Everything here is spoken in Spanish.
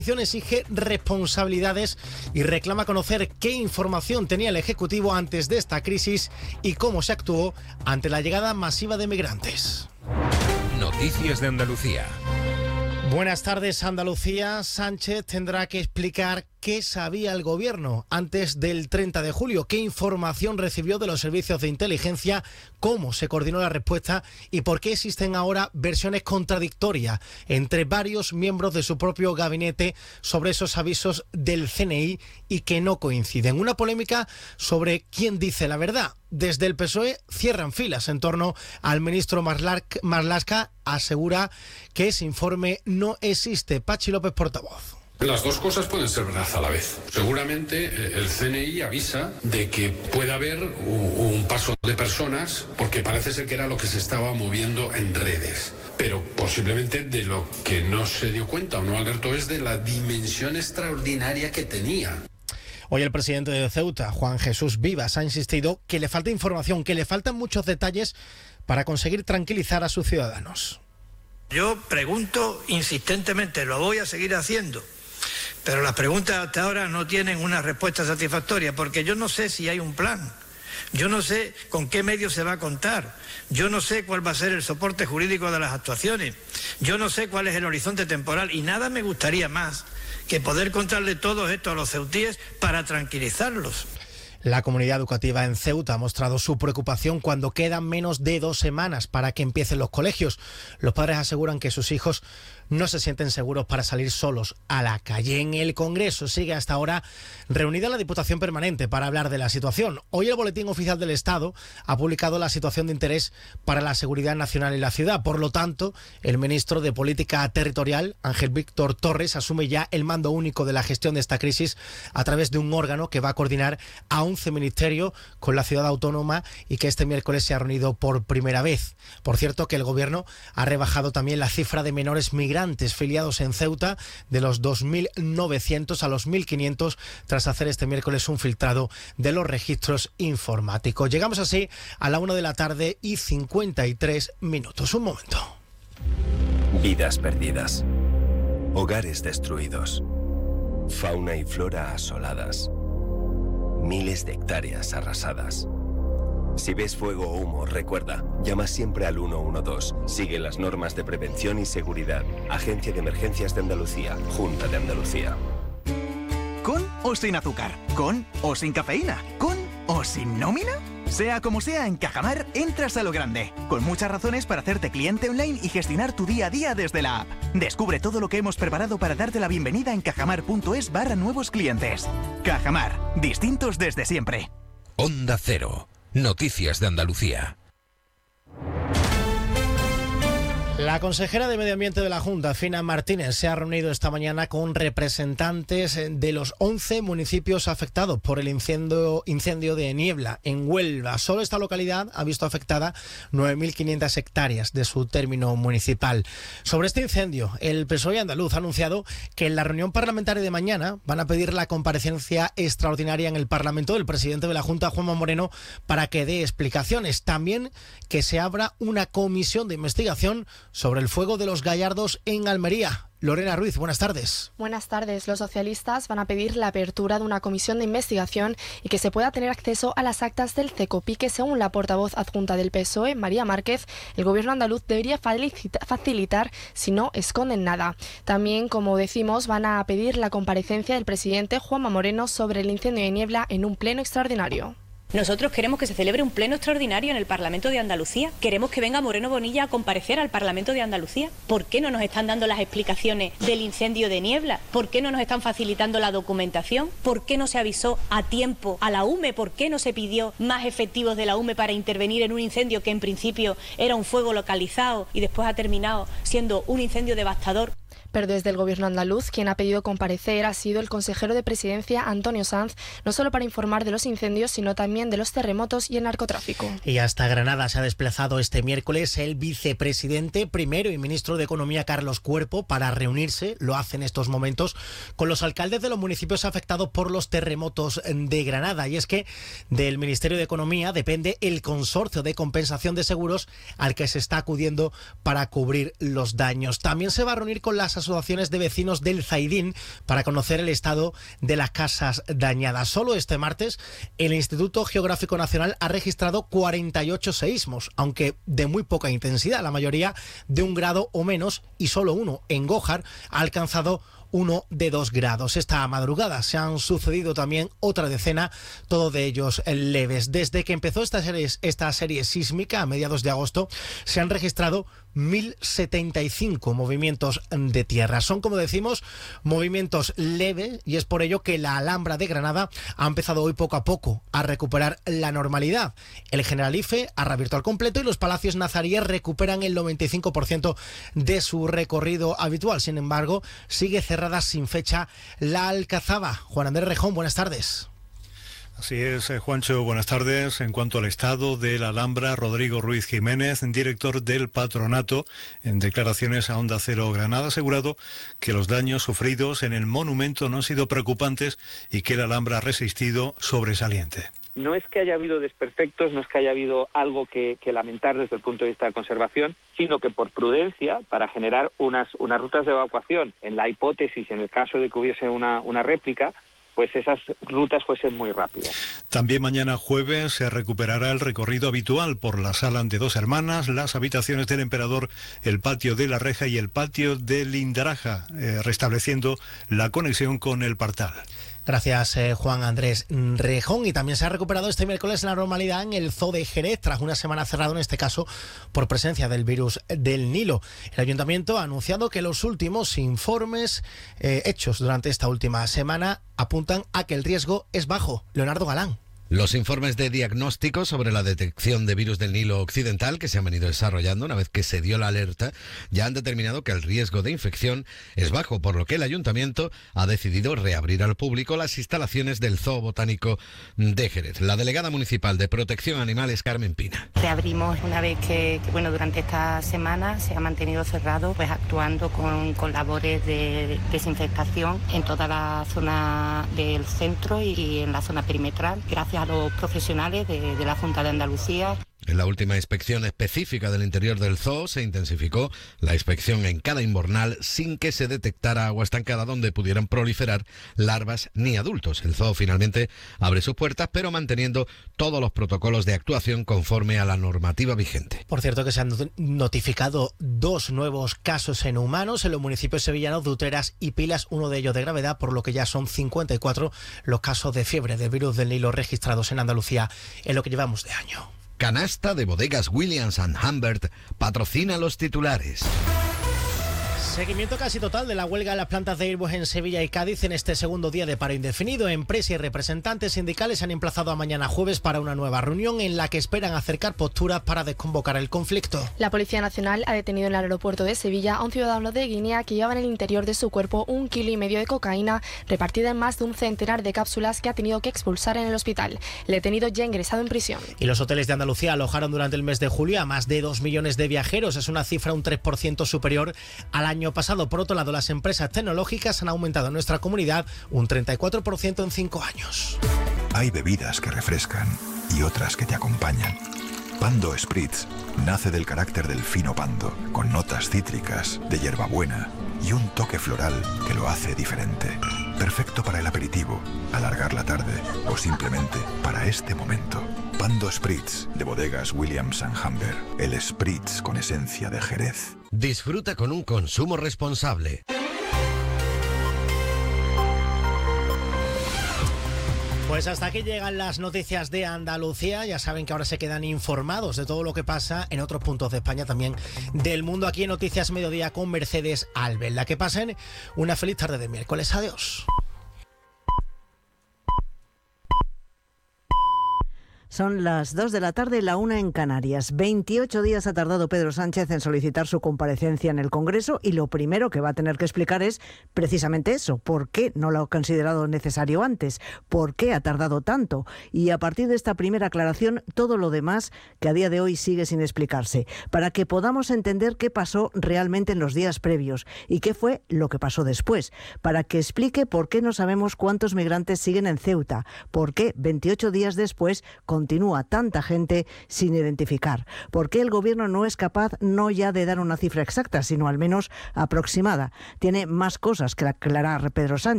Exige responsabilidades y reclama conocer qué información tenía el Ejecutivo antes de esta crisis y cómo se actuó ante la llegada masiva de migrantes. Noticias de Andalucía. Buenas tardes, Andalucía. Sánchez tendrá que explicar qué sabía el gobierno antes del 30 de julio, qué información recibió de los servicios de inteligencia, cómo se coordinó la respuesta y por qué existen ahora versiones contradictorias entre varios miembros de su propio gabinete sobre esos avisos del CNI y que no coinciden. Una polémica sobre quién dice la verdad. Desde el PSOE cierran filas en torno al ministro Marlaska, asegura que ese informe no existe. Pachi López, portavoz. Las dos cosas pueden ser verdad a la vez. Seguramente el CNI avisa de que puede haber un paso de personas, porque parece ser que era lo que se estaba moviendo en redes. Pero posiblemente de lo que no se dio cuenta o no alertó es de la dimensión extraordinaria que tenía. Hoy el presidente de Ceuta, Juan Jesús Vivas, ha insistido que le falta información, que le faltan muchos detalles para conseguir tranquilizar a sus ciudadanos. Yo pregunto insistentemente, lo voy a seguir haciendo, pero las preguntas hasta ahora no tienen una respuesta satisfactoria, porque yo no sé si hay un plan, yo no sé con qué medios se va a contar, yo no sé cuál va a ser el soporte jurídico de las actuaciones, yo no sé cuál es el horizonte temporal y nada me gustaría más que poder contarle todo esto a los ceutíes para tranquilizarlos. La comunidad educativa en Ceuta ha mostrado su preocupación cuando quedan menos de 2 semanas para que empiecen los colegios. Los padres aseguran que sus hijos no se sienten seguros para salir solos a la calle. En el Congreso sigue hasta ahora reunida la Diputación Permanente para hablar de la situación. Hoy el Boletín Oficial del Estado ha publicado la situación de interés para la seguridad nacional en la ciudad. Por lo tanto, el ministro de Política Territorial, Ángel Víctor Torres, asume ya el mando único de la gestión de esta crisis a través de un órgano que va a coordinar a 11 ministerios con la ciudad autónoma y que este miércoles se ha reunido por primera vez. Por cierto, que el Gobierno ha rebajado también la cifra de menores migrantes filiados en Ceuta de los 2.900 a los 1.500 tras hacer este miércoles un filtrado de los registros informáticos. Llegamos así a la 1:53 p.m. Un momento. Vidas perdidas. Hogares destruidos. Fauna y flora asoladas. Miles de hectáreas arrasadas. Si ves fuego o humo, recuerda, llama siempre al 112. Sigue las normas de prevención y seguridad. Agencia de Emergencias de Andalucía, Junta de Andalucía. ¿Con o sin azúcar? ¿Con o sin cafeína? ¿Con o sin nómina? Sea como sea, en Cajamar entras a lo grande, con muchas razones para hacerte cliente online y gestionar tu día a día desde la app. Descubre todo lo que hemos preparado para darte la bienvenida en cajamar.es/nuevos clientes. Cajamar, distintos desde siempre. Onda Cero. Noticias de Andalucía. La consejera de Medio Ambiente de la Junta, Fina Martínez, se ha reunido esta mañana con representantes de los 11 municipios afectados por el incendio de Niebla en Huelva. Solo esta localidad ha visto afectada 9.500 hectáreas de su término municipal. Sobre este incendio, el PSOE andaluz ha anunciado que en la reunión parlamentaria de mañana van a pedir la comparecencia extraordinaria en el Parlamento del presidente de la Junta, Juanma Moreno, para que dé explicaciones. También que se abra una comisión de investigación sobre el fuego de los Gallardos en Almería. Lorena Ruiz, buenas tardes. Buenas tardes. Los socialistas van a pedir la apertura de una comisión de investigación y que se pueda tener acceso a las actas del CECOPI, que según la portavoz adjunta del PSOE, María Márquez, el gobierno andaluz debería facilitar si no esconden nada. También, como decimos, van a pedir la comparecencia del presidente Juanma Moreno sobre el incendio de Niebla en un pleno extraordinario. Nosotros queremos que se celebre un pleno extraordinario en el Parlamento de Andalucía. Queremos que venga Moreno Bonilla a comparecer al Parlamento de Andalucía. ¿Por qué no nos están dando las explicaciones del incendio de Niebla? ¿Por qué no nos están facilitando la documentación? ¿Por qué no se avisó a tiempo a la UME? ¿Por qué no se pidió más efectivos de la UME para intervenir en un incendio que en principio era un fuego localizado y después ha terminado siendo un incendio devastador? Pero desde el gobierno andaluz, quien ha pedido comparecer ha sido el consejero de Presidencia, Antonio Sanz, no solo para informar de los incendios, sino también de los terremotos y el narcotráfico. Y hasta Granada se ha desplazado este miércoles el vicepresidente primero y ministro de Economía, Carlos Cuerpo, para reunirse, lo hace en estos momentos, con los alcaldes de los municipios afectados por los terremotos de Granada. Y es que del Ministerio de Economía depende el consorcio de compensación de seguros al que se está acudiendo para cubrir los daños. También se va a reunir con las asociaciones de vecinos del Zaidín para conocer el estado de las casas dañadas. Solo este martes el Instituto Geográfico Nacional ha registrado 48 seísmos, aunque de muy poca intensidad, la mayoría de 1 grado o menos, y solo uno en Gójar ha alcanzado 1 de 2 grados. Esta madrugada se han sucedido también otra decena, todos de ellos leves. Desde que empezó esta serie sísmica a mediados de agosto, se han registrado 1.075 movimientos de tierra. Son, como decimos, movimientos leves, y es por ello que la Alhambra de Granada ha empezado hoy poco a poco a recuperar la normalidad. El Generalife ha reabierto al completo y los palacios nazaríes recuperan el 95% de su recorrido habitual. Sin embargo, sigue cerrada sin fecha la Alcazaba. Juan Andrés Rejón, buenas tardes. Así es, Juancho, buenas tardes. En cuanto al estado de la Alhambra, Rodrigo Ruiz Jiménez, director del Patronato, en declaraciones a Onda Cero Granada, ha asegurado que los daños sufridos en el monumento no han sido preocupantes y que la Alhambra ha resistido sobresaliente. No es que haya habido desperfectos, no es que haya habido algo que lamentar desde el punto de vista de conservación, sino que por prudencia, para generar unas rutas de evacuación, en la hipótesis, en el caso de que hubiese una réplica, pues esas rutas fuesen muy rápidas. También mañana jueves se recuperará el recorrido habitual por la Sala de Dos Hermanas, las habitaciones del Emperador, el patio de la Reja y el patio de Lindaraja, restableciendo la conexión con el Partal. Gracias, Juan Andrés Rejón. Y también se ha recuperado este miércoles la normalidad en el Zoo de Jerez, tras una semana cerrado, en este caso por presencia del virus del Nilo. El Ayuntamiento ha anunciado que los últimos informes hechos durante esta última semana apuntan a que el riesgo es bajo. Leonardo Galán. Los informes de diagnóstico sobre la detección de virus del Nilo Occidental que se han venido desarrollando una vez que se dio la alerta ya han determinado que el riesgo de infección es bajo, por lo que el Ayuntamiento ha decidido reabrir al público las instalaciones del Zoo Botánico de Jerez. La delegada municipal de Protección Animal es Carmen Pina. Reabrimos una vez que durante esta semana se ha mantenido cerrado, pues actuando con labores de desinfectación en toda la zona del centro y en la zona perimetral, gracias a los profesionales de la Junta de Andalucía. En la última inspección específica del interior del zoo se intensificó la inspección en cada invernal sin que se detectara agua estancada donde pudieran proliferar larvas ni adultos. El zoo finalmente abre sus puertas, pero manteniendo todos los protocolos de actuación conforme a la normativa vigente. Por cierto, que se han notificado 2 nuevos casos en humanos en los municipios sevillanos de Utrera y Pilas, uno de ellos de gravedad, por lo que ya son 54 los casos de fiebre del virus del Nilo registrados en Andalucía en lo que llevamos de año. Canasta de Bodegas Williams & Humbert patrocina los titulares. Seguimiento casi total de la huelga en las plantas de Airbus en Sevilla y Cádiz en este segundo día de paro indefinido. Empresa y representantes sindicales se han emplazado a mañana jueves para una nueva reunión en la que esperan acercar posturas para desconvocar el conflicto. La Policía Nacional ha detenido en el aeropuerto de Sevilla a un ciudadano de Guinea que llevaba en el interior de su cuerpo 1,5 kilos de cocaína repartida en más de un centenar de cápsulas que ha tenido que expulsar en el hospital. El detenido ya ingresado en prisión. Y los hoteles de Andalucía alojaron durante el mes de julio a más de 2 millones de viajeros. Es una cifra un 3% superior al año pasado. Por otro lado, las empresas tecnológicas han aumentado en nuestra comunidad un 34% en 5 años. Hay bebidas que refrescan y otras que te acompañan. Pando Spritz nace del carácter del fino pando, con notas cítricas, de hierbabuena y un toque floral que lo hace diferente. Perfecto para el aperitivo, alargar la tarde o simplemente para este momento. Pando Spritz, de Bodegas Williams & Humbert. El Spritz con esencia de Jerez. Disfruta con un consumo responsable. Pues hasta aquí llegan las noticias de Andalucía. Ya saben que ahora se quedan informados de todo lo que pasa en otros puntos de España, también del mundo, aquí en Noticias Mediodía con Mercedes Albelda. Que pasen una feliz tarde de miércoles. Adiós. Son las 2 de la tarde, la 1 en Canarias. 28 días ha tardado Pedro Sánchez en solicitar su comparecencia en el Congreso y lo primero que va a tener que explicar es precisamente eso. ¿Por qué no lo ha considerado necesario antes? ¿Por qué ha tardado tanto? Y a partir de esta primera aclaración, todo lo demás que a día de hoy sigue sin explicarse, para que podamos entender qué pasó realmente en los días previos y qué fue lo que pasó después, para que explique por qué no sabemos cuántos migrantes siguen en Ceuta, por qué 28 días después continúan continúa tanta gente sin identificar? ¿Por qué el Gobierno no es capaz no ya de dar una cifra exacta, sino al menos aproximada? Tiene más cosas que aclarar Pedro Sánchez.